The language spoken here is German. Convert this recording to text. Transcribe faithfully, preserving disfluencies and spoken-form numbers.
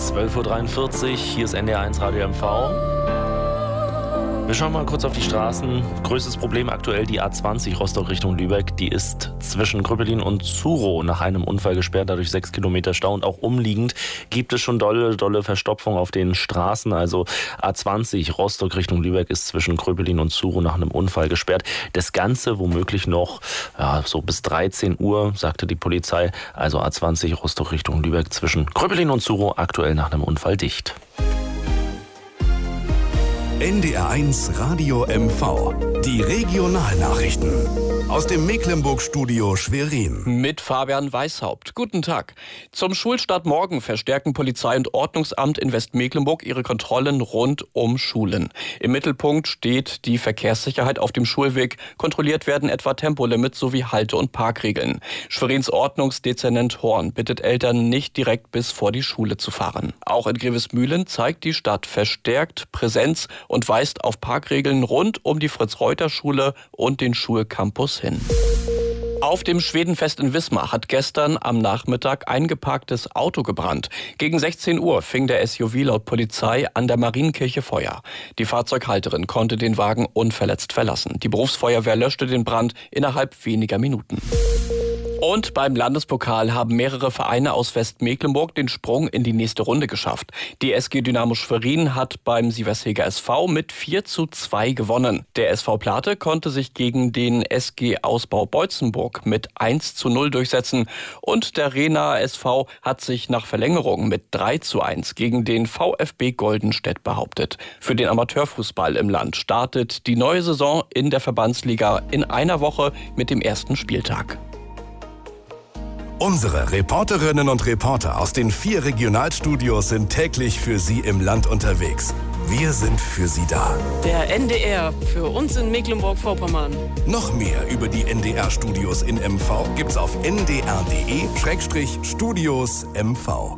zwölf Uhr dreiundvierzig, hier ist N D R eins Radio M V. Wir schauen mal kurz auf die Straßen. Größtes Problem aktuell die A zwanzig Rostock Richtung Lübeck. Die ist zwischen Kröpelin und Zurow nach einem Unfall gesperrt, dadurch sechs Kilometer Stau. Und auch umliegend gibt es schon dolle, dolle Verstopfung auf den Straßen. Also A zwanzig Rostock Richtung Lübeck ist zwischen Kröpelin und Zurow nach einem Unfall gesperrt. Das Ganze womöglich noch ja, so bis dreizehn Uhr, sagte die Polizei. Also A zwanzig Rostock Richtung Lübeck zwischen Kröpelin und Zurow aktuell nach einem Unfall dicht. N D R eins Radio M V. Die Regionalnachrichten aus dem Mecklenburg-Studio Schwerin. Mit Fabian Weishaupt. Guten Tag. Zum Schulstart morgen verstärken Polizei und Ordnungsamt in Westmecklenburg ihre Kontrollen rund um Schulen. Im Mittelpunkt steht die Verkehrssicherheit auf dem Schulweg. Kontrolliert werden etwa Tempolimits sowie Halte- und Parkregeln. Schwerins Ordnungsdezernent Horn bittet Eltern, nicht direkt bis vor die Schule zu fahren. Auch in Grevesmühlen zeigt die Stadt verstärkt Präsenz und weist auf Parkregeln rund um die Fritz-Reuter-Schule und den Schulcampus hin. Auf dem Schwedenfest in Wismar hat gestern am Nachmittag ein geparktes Auto gebrannt. Gegen sechzehn Uhr fing der S U V laut Polizei an der Marienkirche Feuer. Die Fahrzeughalterin konnte den Wagen unverletzt verlassen. Die Berufsfeuerwehr löschte den Brand innerhalb weniger Minuten. Und beim Landespokal haben mehrere Vereine aus Westmecklenburg den Sprung in die nächste Runde geschafft. Die S G Dynamo Schwerin hat beim Sieversheger S V mit vier zu zwei gewonnen. Der S V Plate konnte sich gegen den S G Ausbau Beutzenburg mit eins zu null durchsetzen. Und der Rehnaer S V hat sich nach Verlängerung mit drei zu eins gegen den V F B Goldenstedt behauptet. Für den Amateurfußball im Land startet die neue Saison in der Verbandsliga in einer Woche mit dem ersten Spieltag. Unsere Reporterinnen und Reporter aus den vier Regionalstudios sind täglich für Sie im Land unterwegs. Wir sind für Sie da. Der N D R für uns in Mecklenburg-Vorpommern. Noch mehr über die N D R-Studios in M V gibt's auf n d r punkt d e Studios M V.